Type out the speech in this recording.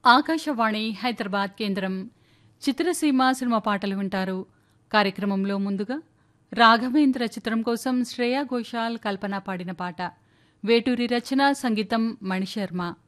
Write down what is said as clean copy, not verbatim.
ఆకాశవాణి హైదరాబాద్ కేంద్రం చిత్రసీమ సినిమా పాటలు వింటారు. కార్యక్రమంలో ముందుగా రాఘవేంద్ర చిత్రం కోసం శ్రేయా ఘోషాల్ కల్పన పాడిన పాట. వేటూరి రచన, సంగీతం మణిశర్మ.